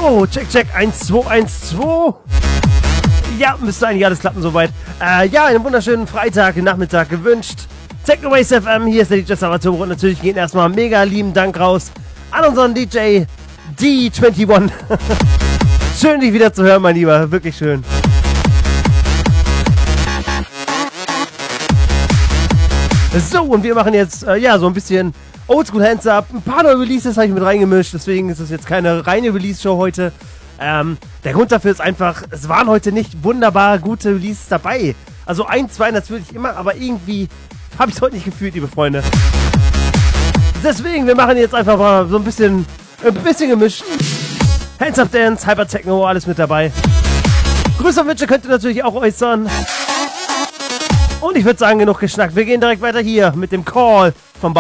So, check, 1, 2, 1, 2. Ja, müsste eigentlich alles klappen soweit. Ja, einen wunderschönen Freitagnachmittag gewünscht. Technoways FM, hier ist der DJ Salvatore und natürlich geht erstmal mega lieben Dank raus an unseren DJ D21. Schön, dich wieder zu hören, mein Lieber. Wirklich schön. So, und wir machen jetzt, ja, so ein bisschen Oldschool Hands Up. Ein paar neue Releases habe ich mit reingemischt, deswegen ist es jetzt keine reine Release-Show heute. Der Grund dafür ist einfach, es waren heute nicht wunderbar gute Releases dabei. Also 1, 2 natürlich immer, aber irgendwie habe ich es heute nicht gefühlt, liebe Freunde. Deswegen, wir machen jetzt einfach mal so ein bisschen gemischt. Hands Up Dance, Hyper Techno, alles mit dabei. Grüße und Wünsche könnt ihr natürlich auch äußern. Und ich würde sagen, genug geschnackt. Wir gehen direkt weiter hier mit dem Call vom